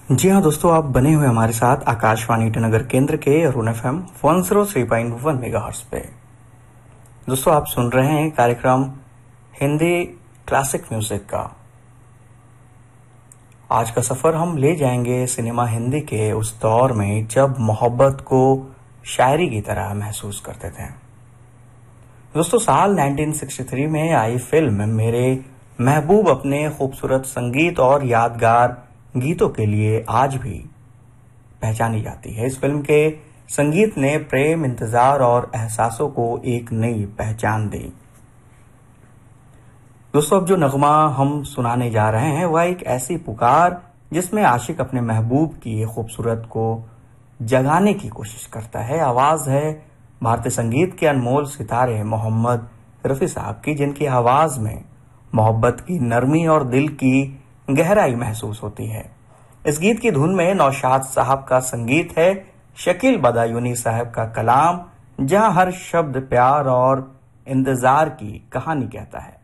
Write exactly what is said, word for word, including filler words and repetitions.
जी हाँ दोस्तों, आप बने हुए हमारे साथ आकाशवाणी ईटानगर केंद्र के Arun F M one zero three point one megahertz पे। दोस्तों, आप सुन रहे हैं कार्यक्रम हिंदी क्लासिक म्यूजिक का। आज का सफर हम ले जाएंगे सिनेमा हिंदी के उस दौर में जब मोहब्बत को शायरी की तरह महसूस करते थे। दोस्तों, साल उन्नीस सौ तिरसठ में आई फिल्म मेरे महबूब अपने खूबसूरत संगीत और यादगार गीतों के लिए आज भी पहचानी जाती है। इस फिल्म के संगीत ने प्रेम, इंतजार और एहसासों को एक नई पहचान दी। दोस्तों, अब जो नगमा हम सुनाने जा रहे हैं वह एक ऐसी पुकार जिसमें आशिक अपने महबूब की खूबसूरत को जगाने की कोशिश करता है। आवाज है भारतीय संगीत के अनमोल सितारे मोहम्मद रफी साहब की, जिनकी आवाज में मोहब्बत की नरमी और दिल की गहराई महसूस होती है। इस गीत की धुन में नौशाद साहब का संगीत है, शकील बदायूनी साहब का कलाम, जहां हर शब्द प्यार और इंतजार की कहानी कहता है।